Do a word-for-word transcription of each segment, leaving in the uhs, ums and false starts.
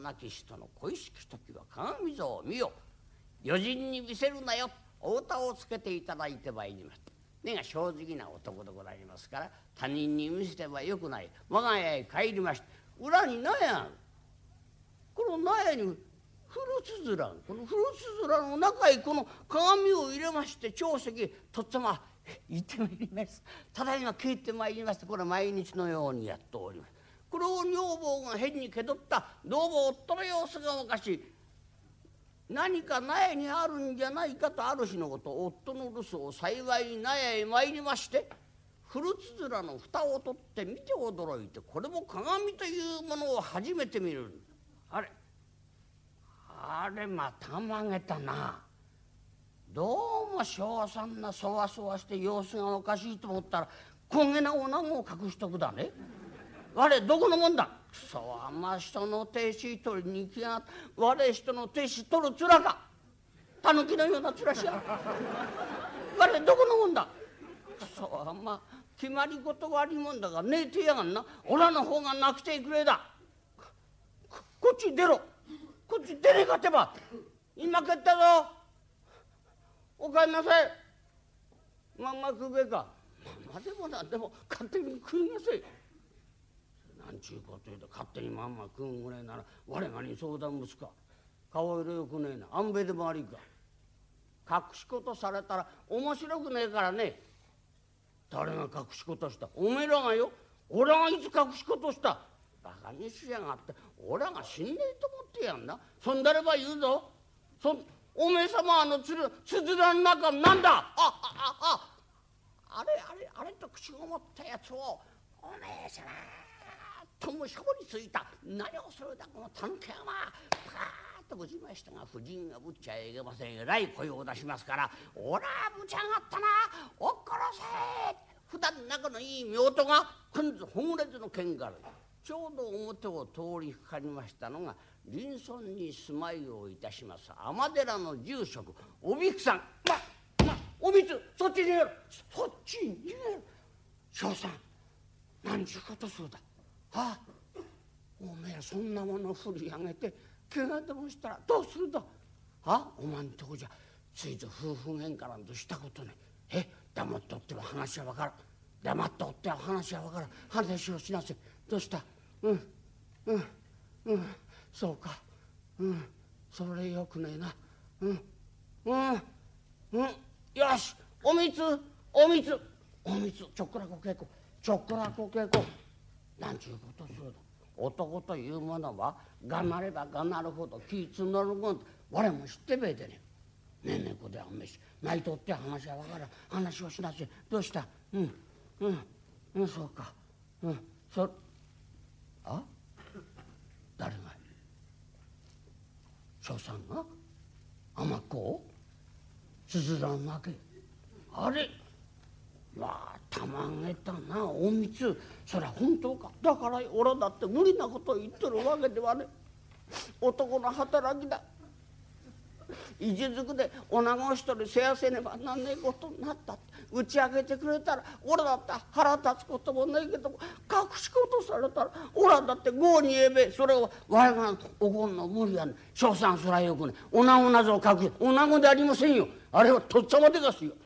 なき人の恋しき時は鏡像を見よ。余人に見せるなよ。お歌をつけていただいてまいりました。根が正直な男でございますから、他人に見せてはよくない。我が家へ帰りまして、裏に納屋ある。この納屋に古つづら、この古つづらの中へこの鏡を入れまして、長石とっつぁま行ってまいります。ただいま帰ってまいりまして、これは毎日のようにやっております。これを女房が変に気取った。どうも夫の様子がおかしい。何か納屋にあるんじゃないかと、ある日のこと、夫の留守を幸い納屋へ参りまして、古つづらの蓋を取って見て驚いて、これも鏡というものを初めて見る。あれあれまた曲げたな。どうも小さんなそわそわして様子がおかしいと思ったら、焦げな女子を隠しとくだね。我どこのもんだ。くそはま人の亭主取りに行きやがって。我人の亭主取る面か。たぬきのような面しや。我どこのもんだ。くそはま決まり事がありもんだがねえてやがんな。おらの方がなくてくれだ。こ, こっち出ろ。こっち出ねえかってば。今蹴ったぞ。お帰んなさい。まんま食うべか。まあでもなんでも勝手に食いなさい。なんちゅうこと言うと、勝手にまんま食うんぐらいなら我がに相談息子か。顔色よくねえな。あんべでもありか。隠し事されたら面白くねえからね。誰が隠し事した。おめえらがよ。俺がいつ隠し事した。バカにしやがって。俺が死んねえと思ってやんな。そんだれば言うぞ。そおめえ様あのつるつづらの中なんだ。あああああれあれあれと口を持ったやつをおめえ様ともしこりついた。何をするだこのたぬき山。パーッとぶちましたが、夫人がぶっちゃいけません。えらい声を出しますから、おらぶち上がったな。おっ殺せ。普段仲のいい夫婦がくんずほぐれずの剣がある。ちょうど表を通りかかりましたのが、林村に住まいをいたします尼寺の住職おびくさん。ままおみつそっちに逃げる。そっちに逃げる。翔さん何ちゅうことするだ。ああおめえそんなもの振り上げて怪我でもしたらどうするだ。あお前んとこじゃついぞ夫婦喧嘩なんとしたことねえ。え黙っとっては話は分からん。黙っとっては話は分からん。話をしなさい。どうした。うんうんうんそうか。うんそれよくねえな。うんうんうんよしおみつおみつおみつちょっくらこけこちょっくらこけこ。なんちゅうことするだ。男というものはがなればがなるほど気募るもん。我も知ってべえでね。ねえねえこであんめし泣いとって話は分からん。話をしなさい。どうした。うんうんうんそうか。うんそあ誰が翔さんが甘っこをつづらんわけ。あれまあたまげたなおみつ。そりゃ本当か。だから俺だって無理なことを言ってるわけではね。男の働きだ。いじづくで女子一人世話せねばなんねえことになったって打ち明けてくれたら俺だって腹立つこともないけども、隠し事されたら俺だって郷に言えべ。それを我がおこんの無理やねん。翔さんそらよくね女子なぞを隠し女子でありませんよ。あれはとっつぁまでがすよ。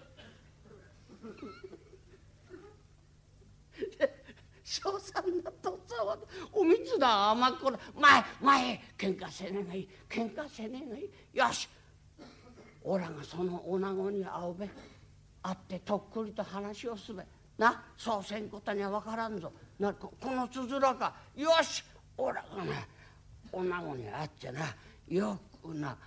翔さんだとっつぁまでおみつだ甘っこだ。前前喧嘩せねえがいい喧嘩せねえがいい。よしおらがその女子に会うべ。会ってとっくりと話をすべな。そうせんことには分からんぞな。このつづらか。よしおらがな女子に会ってなよくな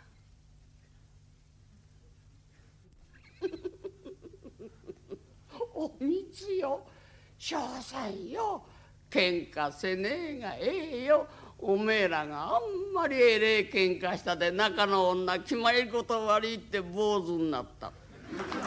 おみつよ翔さんよ喧嘩せねえがええよ。おめえらがあんまりえれえ喧嘩したで中の女決まり事悪いって坊主になった。